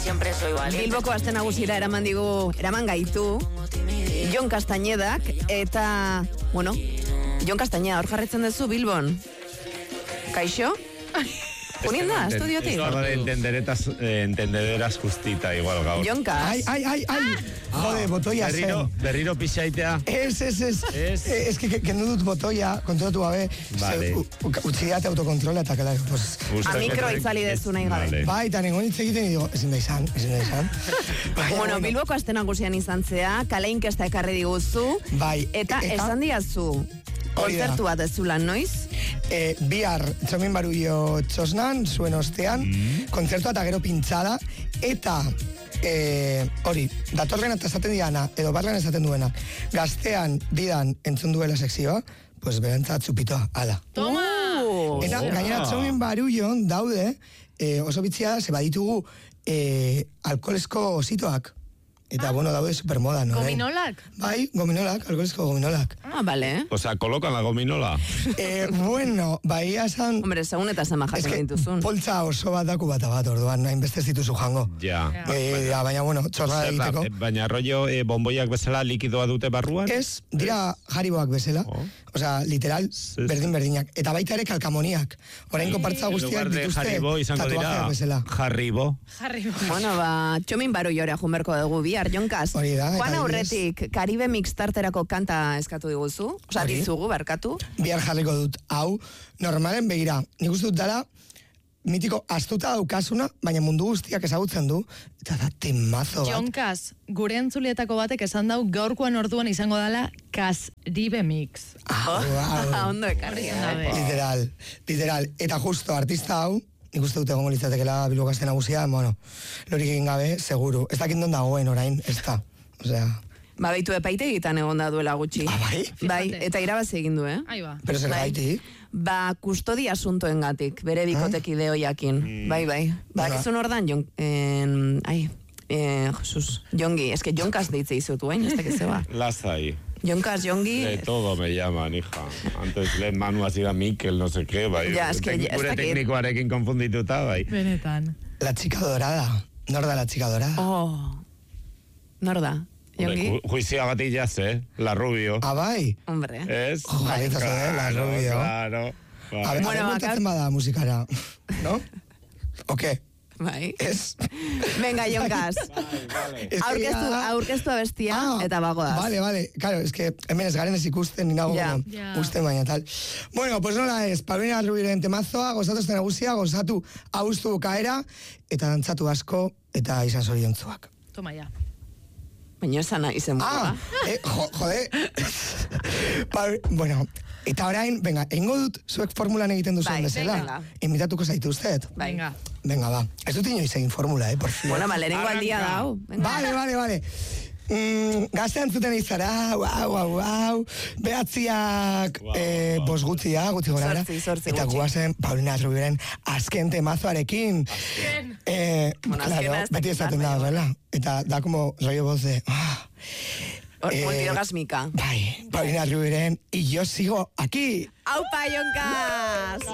Bilboko aste nagusira eraman gaitu Jon Castañedak eta, Jon Castañeda hor jarretzen duzu Bilbon. Kaixo? Unien da, estudiotik? Entendederas justita igual gaur. Jonkas. Ai. Jode, botoia zen. Berriro pixaitea. Ez que dut botoia, kontrolatu gabe. Vale. Utzideate autokontrola eta kelari. A mikro itzali dezu nahi gabe. Bai, eta nengon hitz egiten digo, ezin da izan. Bueno, Bilboko aste nagusian izan zea, kale inkesta ekarri diguzu. Bai. Eta esan diazu, kontzertu bat ez zulan, noiz? Bihar Txomin Barullo txosnan, zuen ostean, kontzertua eta gero pintzada, eta hori, datorren eta esaten diana, edo barren esaten duena, gaztean didan entzun duela sekzioa, pues berentzat zupitoa, ala. Toma! Eta gainera Txomin Barullon daude, oso bitzia da, ze baditugu alkoholezko ositoak. Eta, daude supermoda, no? ¿Gominolak? Bai, gominolak, alkoholezko gominolak. Vale. O sea, colocan la gominola. Bai, esan... Hombre, segun eta zen bajatzen dituzun. Poltsa oso bat daku bat, orduan, nahin beste ez dituzu jango. Ja. Baina, txorra egiteko. Baina, rollo, bomboiak bezala likidoa dute barruan? Ez, dira jariboak bezala. Osea, literal, berdinak. Eta baita ere kalkamoniak. Orain konpartza guztiak dituzte tatuajeak bezala. Jarribo. Bueno, Txomin Barullora junberko dugu bihar, Jonkas. Juan aurretik, Caribe Mixtarterako kanta eskatu diguzu? Osea, dizugu, barkatu? Bihar jarriko dut, hau, normalen begira. Nik uste dut dara, mitiko astuta daukasuna, baina mundu guztiak ezagutzen du, eta da temazo bat. Jonkas, gure entzulietako batek esan dau gaurkoan orduan izango dala Caribe Mix. Ondo ekarri. Literal. Eta justo artista hau, nik uste dut egongo litzatekela Bilboko aste nagusia, lorik egin gabe, seguru. Ez dakit non dagoen orain, ez da. Osea... Baitu epaite egitan egon da duela gutxi. Bai? Bai, eta irabazi egin du, Ahí ba. Pero zer gaitik? Kustodia asuntoen gatik, bere bikotekideo jakin. Bai. Bakizun ordan, Jongi, eske Jonkas deitze izutu, ez dakize ba. Lazai. Jonkas, Jongi... De todo me llaman, hija. Antes lehen Manu hasi da Mikel, no sé qué, bai. Ja, eske... Gure teknikoarekin konfundituta, bai. Benetan. La chica dorada. Nor da la chica dorada? Nor da? Jongi? Juizia bat illaz, La Rubio. Bai? Hombre. Ez? La Rubio. Claro. A ver, montatzen bada musikara, no? Oke. Bai. Ez. Venga, Jonkas. Aurkeztu abestia, eta bagoaz. Vale. Claro, es que hemen ez garen ez ikusten, ni nago usten baina tal. Bueno, pues nola ez, Paulina Rubiren temazoa, gozatu este nagusia, gozatu abuztu bukaera, eta dantzatu asko, eta izan zoriontzuak. Toma ya. Baina esan izen buka. Jode. Bueno, eta orain, venga, eingo dut zuek formulan egiten duzuen bezala. Imitatuko zaituztet. Venga. Venga, ba. Ez dut inoiz egin formula, por fin. Bueno, lehenengo aldia dau. Vale. Gaztean zuten izara, wow. Behatziak, gutxi gora gara. Eta guazen Paulina Rubiren azken temazoarekin. Claro, beti esaten da, ¿verdad? Eta da como rollo voz de... Multiorgasmika. Bai, Paulina Rubiren, y yo sigo aquí. ¡Aupa, Jonkas!